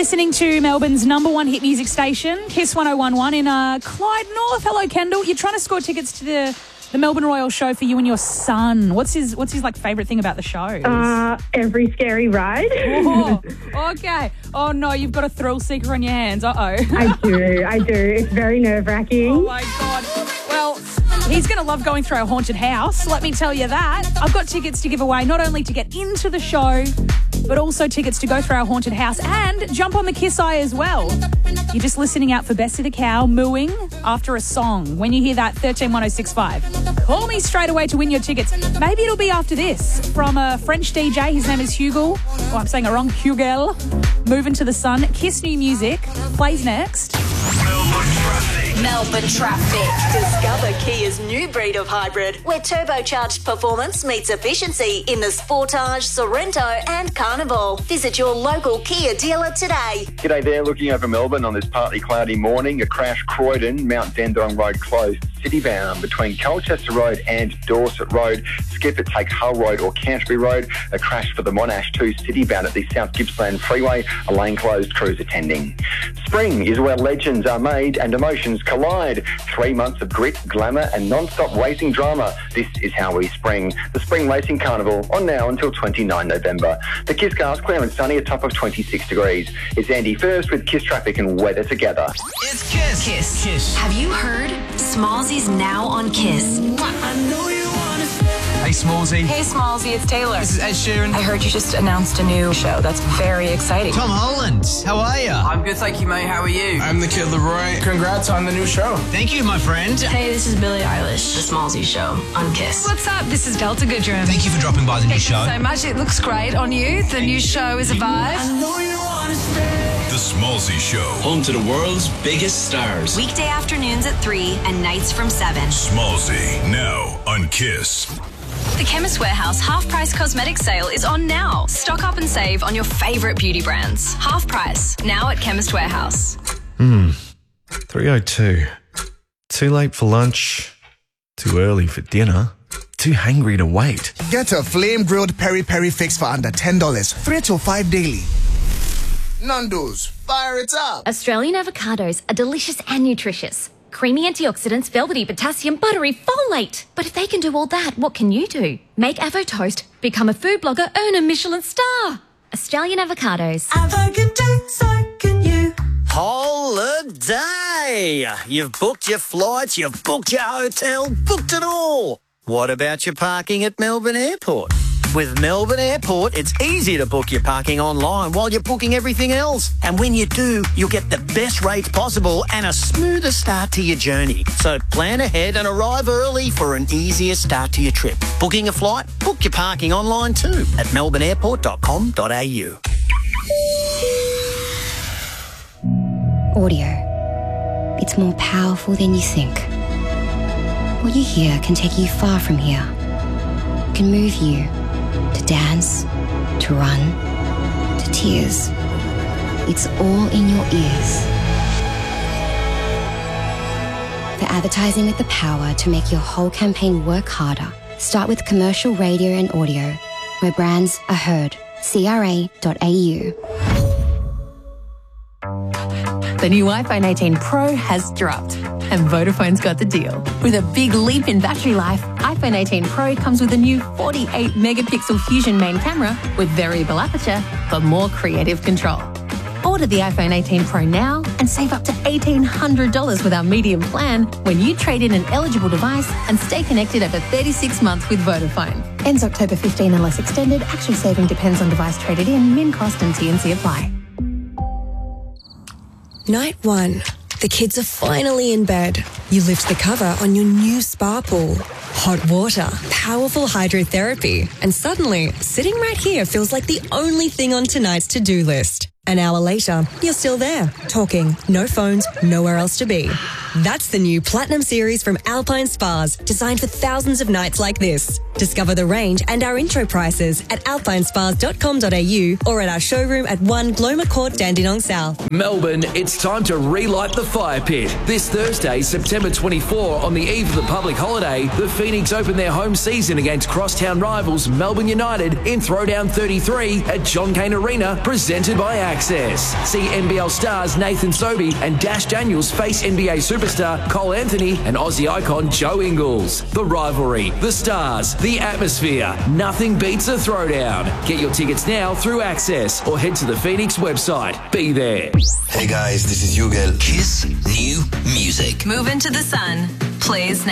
listening to Melbourne's number one hit music station, Kiss 101.1 in Clyde North. Hello, Kendall. You're trying to score tickets to the Melbourne Royal show for you and your son. What's his like favourite thing about the show? Every scary ride. Oh, okay. Oh, no, you've got a thrill seeker on your hands. Uh-oh. I do. It's very nerve-wracking. Oh, my God. Well, he's going to love going through our haunted house, let me tell you that. I've got tickets to give away, not only to get into the show, but also tickets to go through our haunted house and jump on the Kiss Eye as well. You're just listening out for Bessie the Cow mooing after a song. When you hear that, 131065. Call me straight away to win your tickets. Maybe it'll be after this from a French DJ. His name is Hugel. Oh, I'm saying it wrong. Hugel. Moving to the Sun. Kiss New Music plays next. Melbourne Traffic. Discover Kia's new breed of hybrid, where turbocharged performance meets efficiency in the Sportage, Sorrento and Carnival. Visit your local Kia dealer today. G'day there, looking over Melbourne on this partly cloudy morning. A crash Croydon, Mount Dendong Road closed, citybound between Colchester Road and Dorset Road. Skip it, take Hull Road or Canterbury Road. A crash for the Monash 2 citybound at the South Gippsland Freeway. A lane closed, crews attending. Spring is where legends are made and emotions collide. 3 months of grit, glamour and non-stop racing drama. This is how we spring. The Spring Racing Carnival on now until 29 November. The Kiss Cars clear and sunny, a top of 26 degrees. It's Andy first with Kiss Traffic and weather together. It's Kiss. Kiss. Have you heard? Smallsy's now on Kiss. I know you wanna stay. Hey, Smallsy. Hey, Smallsy, it's Taylor. This is Ed Sheeran. I heard you just announced a new show. That's very exciting. Tom Holland. How are you? I'm good, thank you, mate. How are you? I'm the Kid Leroy. Congrats on the new show. Thank you, my friend. Hey, this is Billie Eilish. The Smallsy Show on Kiss. What's up? This is Delta Goodrum. Thank you for dropping by the new show. So much. It looks great on you. The new show is a vibe. I know you wanna stay. The Smallsy Show. Home to the world's biggest stars. Weekday afternoons at 3 and nights from 7. Smallsy, now on Kiss. The Chemist Warehouse half-price cosmetic sale is on now. Stock up and save on your favourite beauty brands. Half price, now at Chemist Warehouse. 3:02. Too late for lunch, too early for dinner, too hangry to wait. Get a flame-grilled peri-peri fix for under $10. 3 till 5 daily. Nando's, fire it up. Australian avocados are delicious and nutritious. Creamy antioxidants, velvety potassium, buttery folate. But if they can do all that, what can you do? Make Avo Toast, become a food blogger, earn a Michelin star. Australian avocados. Avocados, so can you. Holiday! You've booked your flights, you've booked your hotel, booked it all. What about your parking at Melbourne Airport? With Melbourne Airport, it's easy to book your parking online while you're booking everything else. And when you do, you'll get the best rates possible and a smoother start to your journey. So plan ahead and arrive early for an easier start to your trip. Booking a flight? Book your parking online too at melbourneairport.com.au. Audio. It's more powerful than you think. What you hear can take you far from here. It can move you to dance, to run, to tears. It's all in your ears. For advertising with the power to make your whole campaign work harder, start with commercial radio and audio, where brands are heard. CRA.au. The new iPhone 18 Pro has dropped, and Vodafone's got the deal. With a big leap in battery life, iPhone 18 Pro comes with a new 48-megapixel Fusion main camera with variable aperture for more creative control. Order the iPhone 18 Pro now and save up to $1,800 with our medium plan when you trade in an eligible device and stay connected over 36 months with Vodafone. Ends October 15 unless extended. Actual saving depends on device traded in. Min cost and T&C apply. Night 1. The kids are finally in bed. You lift the cover on your new spa pool. Hot water, powerful hydrotherapy, and suddenly, sitting right here feels like the only thing on tonight's to-do list. An hour later, you're still there, talking, no phones, nowhere else to be. That's the new Platinum Series from Alpine Spas, designed for thousands of nights like this. Discover the range and our intro prices at alpinespas.com.au or at our showroom at 1 Gloma Court, Dandenong South. Melbourne, it's time to relight the fire pit. This Thursday, September 24, on the eve of the public holiday, the Phoenix open their home season against crosstown rivals Melbourne United in Throwdown 33 at John Cain Arena, presented by Access. See NBL stars Nathan Sobey and Dash Daniels face NBA superstar Cole Anthony and Aussie icon Joe Ingles. The rivalry, the stars, the atmosphere. Nothing beats a throwdown. Get your tickets now through Access or head to the Phoenix website. Be there. Hey guys, this is Yugel. Kiss new music. Move into the sun. Plays now.